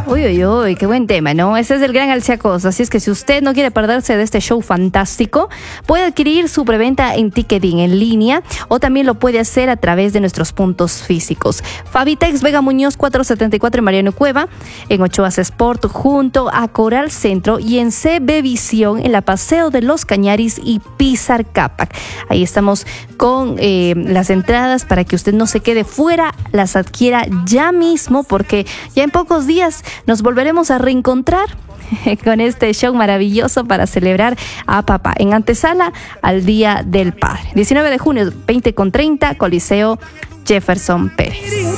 Uy, uy, uy, qué buen tema, ¿no? Ese es el gran Alciacos. Así es que si usted no quiere perderse de este show fantástico, puede adquirir su preventa en Ticketing en línea o también lo puede hacer a través de nuestros puntos físicos. Fabitex Vega Muñoz 474 en Mariano Cueva, en Ochoas Sport junto a Coral Centro y en CB Visión en la Paseo de los Cañaris y Pizar Capac. Ahí estamos con las entradas para que usted no se quede fuera, las adquiera ya mismo porque ya en pocos días nos volveremos a reencontrar con este show maravilloso para celebrar a papá en antesala al Día del Padre. 19 de junio, 20:30, Coliseo Jefferson Pérez.